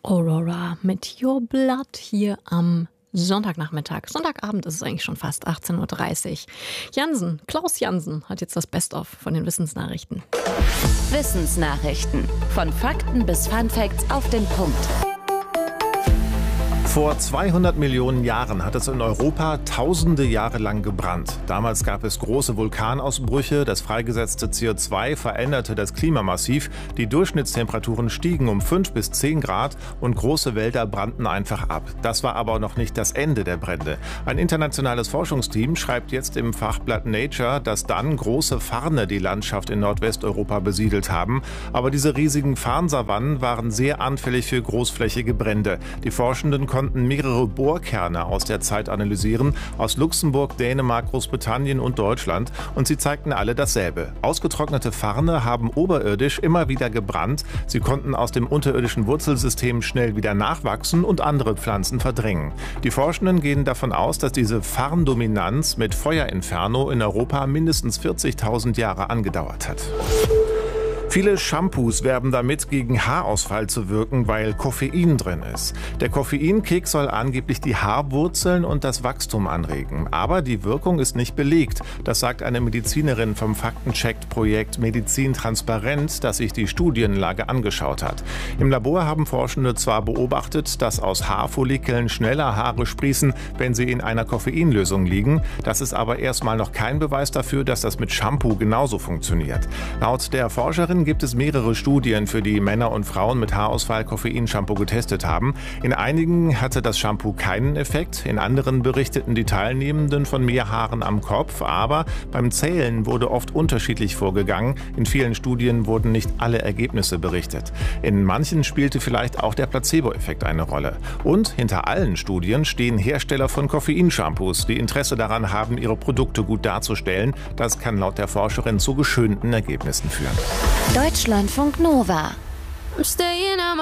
Aurora mit Your Blood hier am Sonntagnachmittag. Sonntagabend ist es eigentlich schon fast 18:30 Uhr. Klaus Jansen hat jetzt das Best-of von den Wissensnachrichten. Wissensnachrichten. Von Fakten bis Funfacts auf den Punkt. Vor 200 Millionen Jahren hat es in Europa tausende Jahre lang gebrannt. Damals gab es große Vulkanausbrüche, das freigesetzte CO2 veränderte das Klima massiv, die Durchschnittstemperaturen stiegen um 5 bis 10 Grad und große Wälder brannten einfach ab. Das war aber noch nicht das Ende der Brände. Ein internationales Forschungsteam schreibt jetzt im Fachblatt Nature, dass dann große Farne die Landschaft in Nordwesteuropa besiedelt haben. Aber diese riesigen Farnsavannen waren sehr anfällig für großflächige Brände. Die Forschenden konnten mehrere Bohrkerne aus der Zeit analysieren, aus Luxemburg, Dänemark, Großbritannien und Deutschland. Und sie zeigten alle dasselbe. Ausgetrocknete Farne haben oberirdisch immer wieder gebrannt. Sie konnten aus dem unterirdischen Wurzelsystem schnell wieder nachwachsen und andere Pflanzen verdrängen. Die Forschenden gehen davon aus, dass diese Farndominanz mit Feuerinferno in Europa mindestens 40.000 Jahre angedauert hat. Viele Shampoos werben damit, gegen Haarausfall zu wirken, weil Koffein drin ist. Der Koffeinkick soll angeblich die Haarwurzeln und das Wachstum anregen. Aber die Wirkung ist nicht belegt. Das sagt eine Medizinerin vom Faktencheck-Projekt Medizin Transparent, das sich die Studienlage angeschaut hat. Im Labor haben Forschende zwar beobachtet, dass aus Haarfollikeln schneller Haare sprießen, wenn sie in einer Koffeinlösung liegen. Das ist aber erstmal noch kein Beweis dafür, dass das mit Shampoo genauso funktioniert. Laut der Forscherin gibt es mehrere Studien, für die Männer und Frauen mit Haarausfall Koffeinshampoo getestet haben. In einigen hatte das Shampoo keinen Effekt, in anderen berichteten die Teilnehmenden von mehr Haaren am Kopf, aber beim Zählen wurde oft unterschiedlich vorgegangen. In vielen Studien wurden nicht alle Ergebnisse berichtet. In manchen spielte vielleicht auch der Placebo-Effekt eine Rolle. Und hinter allen Studien stehen Hersteller von Koffeinshampoos, die Interesse daran haben, ihre Produkte gut darzustellen. Das kann laut der Forscherin zu geschönten Ergebnissen führen. Deutschlandfunk Nova.